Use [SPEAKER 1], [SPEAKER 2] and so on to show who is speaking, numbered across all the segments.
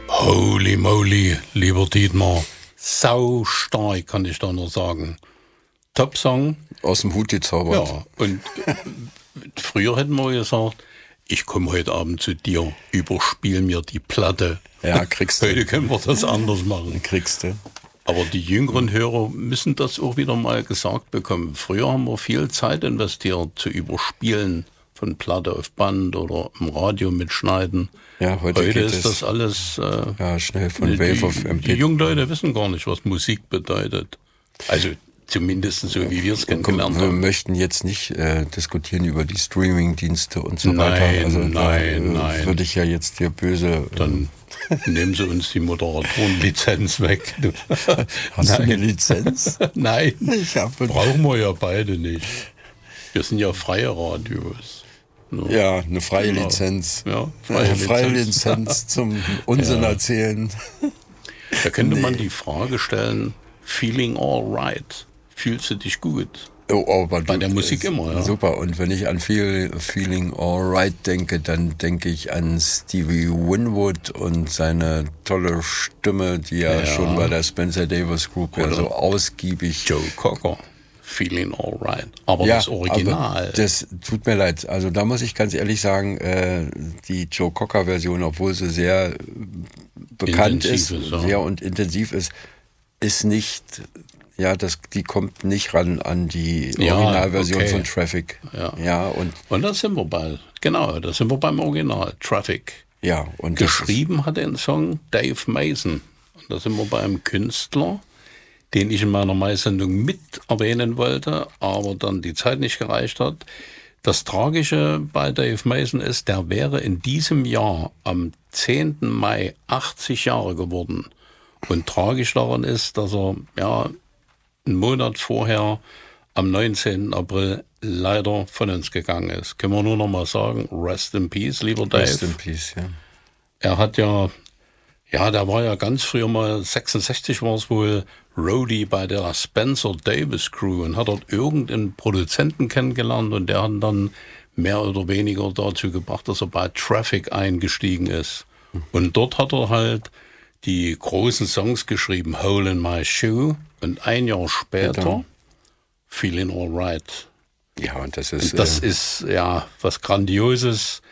[SPEAKER 1] Holy moly, lieber Dietmar, sau stark, kann ich da nur sagen. Top-Song.
[SPEAKER 2] Aus dem Hut gezaubert.
[SPEAKER 1] Ja, und früher hätten wir gesagt, ich komme heute Abend zu dir, überspiel mir die Platte.
[SPEAKER 2] Ja, kriegst du.
[SPEAKER 1] Heute können wir das anders machen.
[SPEAKER 2] Kriegst du.
[SPEAKER 1] Aber die jüngeren Hörer müssen das auch wieder mal gesagt bekommen. Früher haben wir viel Zeit investiert zu überspielen von Platte auf Band oder im Radio mitschneiden.
[SPEAKER 2] Ja, heute
[SPEAKER 1] ist das alles
[SPEAKER 2] schnell von Wave auf MP3.
[SPEAKER 1] Die jungen Leute wissen gar nicht, was Musik bedeutet. Also zumindest so, wie wir es kennengelernt haben.
[SPEAKER 2] Wir möchten jetzt nicht diskutieren über die Streaming-Dienste und so weiter. Also
[SPEAKER 1] nein.
[SPEAKER 2] Würde ich ja jetzt hier böse...
[SPEAKER 1] Dann nehmen Sie uns die Moderatorenlizenz weg.
[SPEAKER 2] Hast du eine Lizenz?
[SPEAKER 1] Nein, brauchen wir ja beide nicht. Wir sind ja freie Radios.
[SPEAKER 2] Ja, eine freie Lizenz.
[SPEAKER 1] Ja,
[SPEAKER 2] freie Lizenz zum Unsinn erzählen.
[SPEAKER 1] Da könnte man die Frage stellen, feeling all right, fühlst du dich gut? Bei der Musik immer, ja.
[SPEAKER 2] Super, und wenn ich an Feeling Alright denke, dann denke ich an Stevie Winwood und seine tolle Stimme, die schon bei der Spencer Davis Group so ausgiebig...
[SPEAKER 1] Joe Cocker, Feeling Alright, aber das Original...
[SPEAKER 2] Aber das tut mir leid, also da muss ich ganz ehrlich sagen, die Joe Cocker Version, obwohl sie sehr bekannt ist, sehr und intensiv ist nicht... Ja, die kommt nicht ran an die Originalversion von Traffic.
[SPEAKER 1] Ja, und da sind wir da sind wir beim Original, Traffic.
[SPEAKER 2] Ja, und
[SPEAKER 1] geschrieben hat den Song Dave Mason. Und da sind wir bei einem Künstler, den ich in meiner Mai-Sendung mit erwähnen wollte, aber dann die Zeit nicht gereicht hat. Das Tragische bei Dave Mason ist, der wäre in diesem Jahr am 10. Mai 80 Jahre geworden. Und tragisch daran ist, dass er einen Monat vorher, am 19. April, leider von uns gegangen ist. Können wir nur noch mal sagen, rest in peace, lieber Dave.
[SPEAKER 2] Rest in peace, ja.
[SPEAKER 1] Er hat der war ja ganz früher mal, 66 war es wohl, Roadie bei der Spencer Davis Crew und hat dort irgendeinen Produzenten kennengelernt und der hat dann mehr oder weniger dazu gebracht, dass er bei Traffic eingestiegen ist. Und dort hat er halt die großen Songs geschrieben, Hole in My Shoe, und ein Jahr später Feeling Alright.
[SPEAKER 2] Ja, und das ist
[SPEAKER 1] was Grandioses.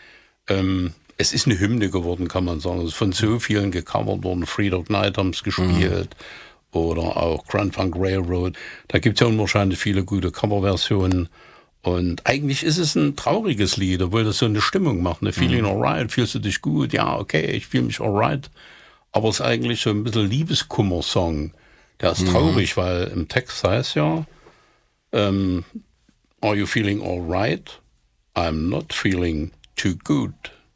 [SPEAKER 1] Es ist eine Hymne geworden, kann man sagen. Es ist von so vielen gecovert worden. Free Dog Night haben es gespielt oder auch Grand Funk Railroad. Da gibt es ja unwahrscheinlich viele gute Coverversionen. Und eigentlich ist es ein trauriges Lied, obwohl das so eine Stimmung macht. Eine Feeling Alright, fühlst du dich gut? Ja, okay, ich fühle mich alright. Aber es ist eigentlich so ein bisschen Liebeskummer-Song. Der ist traurig, weil im Text heißt ja, are you feeling all right? I'm not feeling too good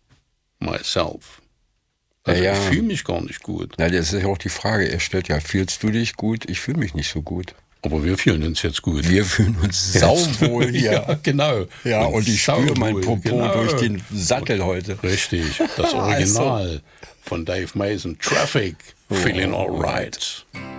[SPEAKER 1] myself. Also ich fühle mich gar nicht gut.
[SPEAKER 2] Ja, das ist ja auch die Frage. Er stellt ja, fühlst du dich gut? Ich fühle mich nicht so gut.
[SPEAKER 1] Aber wir fühlen uns jetzt gut.
[SPEAKER 2] Wir fühlen uns sauwohl hier.
[SPEAKER 1] Ja, genau.
[SPEAKER 2] Ja, und ich spüre mein Popo durch den Sattel heute.
[SPEAKER 1] Richtig, das Original von Dave Mason, Traffic, Feeling Alright.